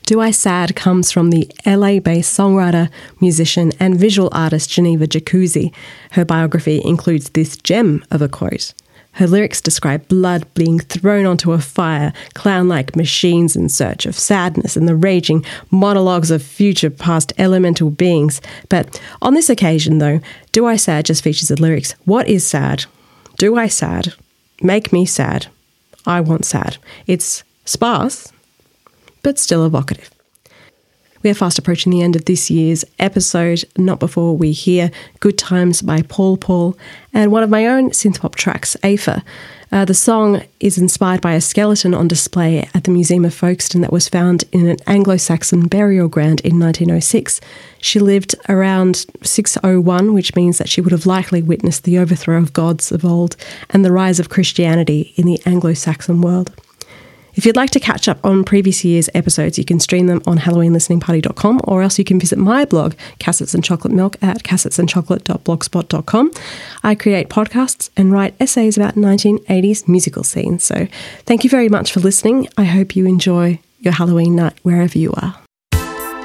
Do I Sad comes from the LA-based songwriter, musician and visual artist Geneva Jacuzzi. Her biography includes this gem of a quote. Her lyrics describe blood being thrown onto a fire, clown-like machines in search of sadness, and the raging monologues of future past elemental beings. But on this occasion, though, Do I Sad just features the lyrics, what is sad? Do I sad? Make me sad. I want sad. It's sparse, but still evocative. We are fast approaching the end of this year's episode, not before we hear Good Times by Paul Paul and one of my own synthpop tracks, Aoife. The song is inspired by a skeleton on display at the Museum of Folkestone that was found in an Anglo-Saxon burial ground in 1906. She lived around 601, which means that she would have likely witnessed the overthrow of gods of old and the rise of Christianity in the Anglo-Saxon world. If you'd like to catch up on previous year's episodes, you can stream them on HalloweenListeningParty.com, or else you can visit my blog, Cassets and Chocolate Milk, at cassetsandchocolate.blogspot.com. I create podcasts and write essays about 1980s musical scenes. So thank you very much for listening. I hope you enjoy your Halloween night wherever you are.